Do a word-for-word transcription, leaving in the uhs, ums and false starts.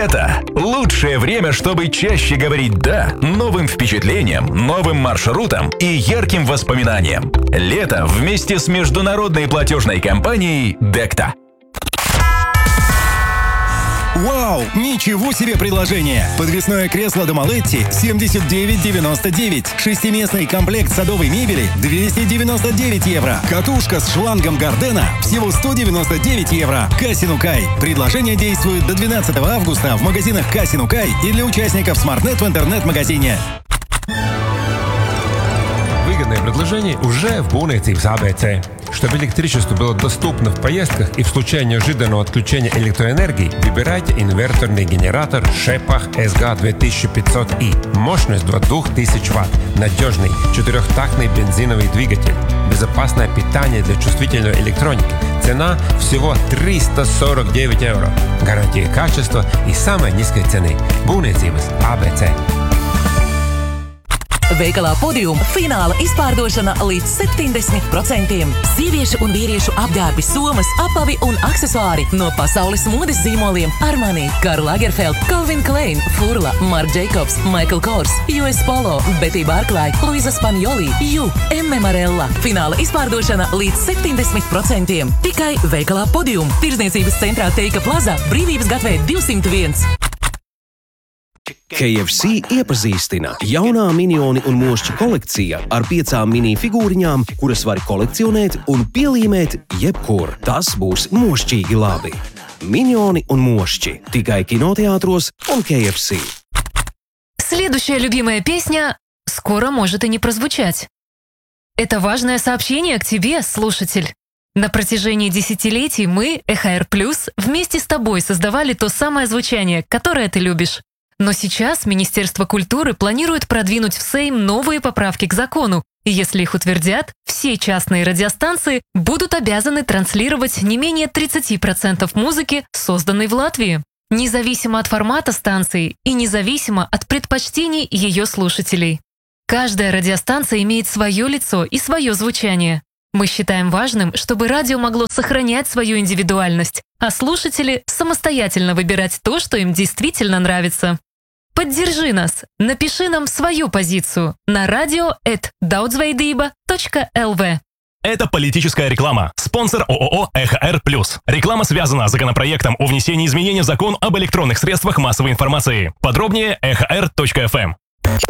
Лето – лучшее время, чтобы чаще говорить «да» новым впечатлениям, новым маршрутам и ярким воспоминаниям. Лето вместе с международной платежной компанией Декта. Вау! Ничего себе предложение! Подвесное кресло Домалетти семьдесят девять девяносто девять. Шестиместный комплект садовой мебели двести девяносто девять евро. Катушка с шлангом Гардена всего сто девяносто девять евро. Касину Кай. Предложение действует до двенадцатого августа в магазинах Касину Кай и для участников SmartNet в интернет-магазине. Выгодное предложение уже в būvniecības А Бэ Цэ. Чтобы электричество было доступно в поездках и в случае неожиданного отключения электроэнергии, выбирайте инверторный генератор Шепах Эс Га две тысячи пятьсот И. Мощность до двух тысяч ватт. Надежный четырехтактный бензиновый двигатель. Безопасное питание для чувствительной электроники. Цена всего триста сорок девять евро. Гарантия качества и самой низкой цены. Būvniecības А Бэ Цэ. Veikalā Podium fināla izpārdošana līdz septiņdesmit procentiem. Sieviešu un vīriešu apģērbi, somas, apavi un aksesuāri no pasaules modes zīmoliem Armani, Karl Lagerfeld, Calvin Klein, Furla, Marc Jacobs, Michael Kors, U S Polo, Betty Barclay, Luisa Spagnoli, Ju, Emme Marella. Fināla izpārdošana līdz septiņdesmit procentiem. Tikai veikalā Podium. Tirdzniecības centrā Teika Plaza, Brīvības gatavē divsimt viens. K F C iepazīstina jaunā minioni un mošķi kolekcija ar piecām mini figūriņām, kuras var kolekcionēt un pielīmēt jebkur. Tas būs mošķīgi labi. Minioni un mošķi tikai kinoteātros un K F C. Следующая любимая песня скоро может и не прозвучать. Это важное сообщение к тебе, слушатель. На протяжении десятилетий мы, Эх Эр Плюс, вместе с тобой создавали то самое звучание, которое ты любишь. Но сейчас Министерство культуры планирует продвинуть в Сейм новые поправки к закону, и если их утвердят, все частные радиостанции будут обязаны транслировать не менее тридцать процентов музыки, созданной в Латвии, независимо от формата станции и независимо от предпочтений ее слушателей. Каждая радиостанция имеет свое лицо и свое звучание. Мы считаем важным, чтобы радио могло сохранять свою индивидуальность, а слушатели самостоятельно выбирать то, что им действительно нравится. Поддержи нас, напиши нам свою позицию на радио эт daudzveidība точка эл ви. Это политическая реклама. Спонсор ООО Эх Эр Плюс. Реклама связана с законопроектом о внесении изменений в закон об электронных средствах массовой информации. Подробнее эх эр точка эф эм.